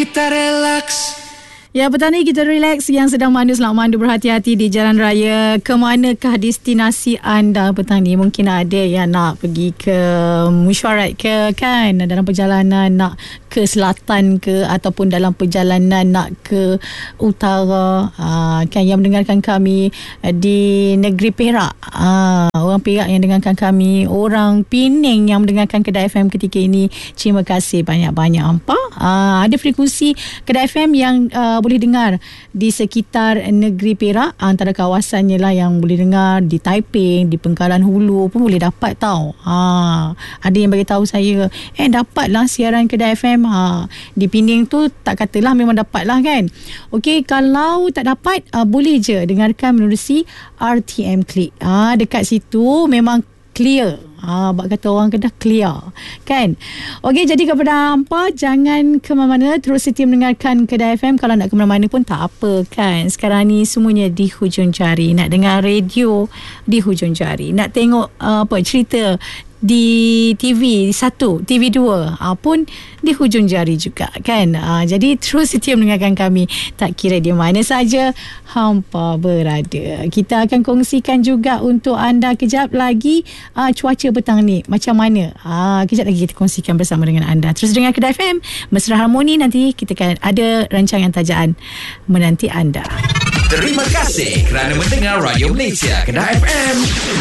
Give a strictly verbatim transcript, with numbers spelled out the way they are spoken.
Kita relax. Ya, petani kita relax yang sedang mandu, selamat mandu, berhati-hati di jalan raya. Ke manakah destinasi anda petani? Mungkin ada yang nak pergi ke mesyuarat ke, kan, dalam perjalanan nak ke selatan ke, ataupun dalam perjalanan nak ke utara, aa, kan, yang mendengarkan kami di negeri Perak, aa, orang Perak yang mendengarkan kami, orang Pening yang mendengarkan Kedah F M ketika ini, terima kasih banyak-banyak hampa. Aa, ada frekuensi Kedah F M yang aa, boleh dengar di sekitar negeri Perak, antara kawasannya lah yang boleh dengar di Taiping, di Pengkalan Hulu pun boleh dapat tau. Ha, ada yang bagi tahu saya, eh dapatlah siaran Kedah F M. Ha, di Pening tu tak katalah memang dapat lah, kan. Okey, kalau tak dapat, uh, boleh je dengarkan menerusi R T M Click. Ha, dekat situ memang clear. Ha, bak kata orang Kedah, clear, kan. Okey, jadi kepada hampa, jangan ke mana-mana, terus setia mendengarkan Kedah F M. Kalau nak ke mana-mana pun tak apa, kan. Sekarang ni semuanya di hujung jari. Nak dengar radio di hujung jari, nak tengok uh, apa cerita di T V satu, T V dua, ha, pun di hujung jari juga, kan. Ha, jadi terus setia mendengarkan kami, tak kira di mana saja hampa berada. Kita akan kongsikan juga untuk anda kejap lagi uh, cuaca petang ni macam mana. Ha, kejap lagi kita kongsikan bersama dengan anda. Terus dengar Kedah F M, Mesra Harmoni. Nanti kita akan ada rancangan tajaan menanti anda. Terima kasih kerana mendengar Radio Malaysia Kedah F M.